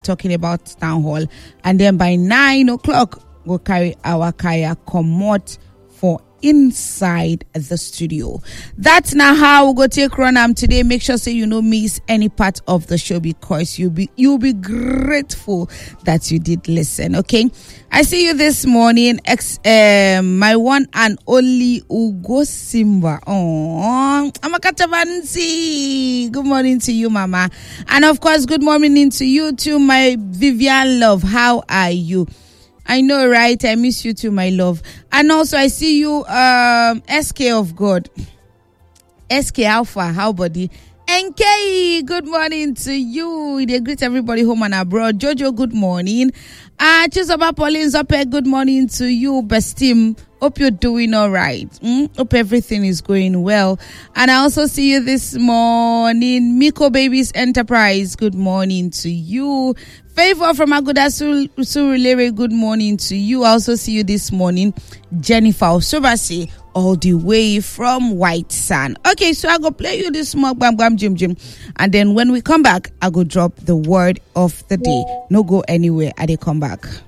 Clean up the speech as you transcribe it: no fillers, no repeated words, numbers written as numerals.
talking about town hall. And then by 9 o'clock, we'll carry our kaya commot for inside the studio. That's now how we'll go take run today. Make sure say you no miss any part of the show, because you'll be grateful that you did listen. Okay, I see you this morning, my one and only Ugo Simba. Oh, Amakatabansi. Good morning to you, Mama, and of course, good morning to you too, my Vivian love. How are you? I know, right? I miss you too, my love. And also, I see you, SK of God. SK Alpha, how buddy? NK, good morning to you. They greet everybody home and abroad. Jojo, good morning. Chizoba Pauline Zope, good morning to you, Bestim. Hope you're doing all right. Hope everything is going well. And I also see you this morning. Miko Babies Enterprise, good morning to you. Favor from Aguda Surulere, good morning to you. I also see you this morning. Jennifer Osobasi, all the way from White Sand. Okay, so I go play you this small bam bam jim jim. And then when we come back, I go drop the word of the day. No go anywhere. I dey come back.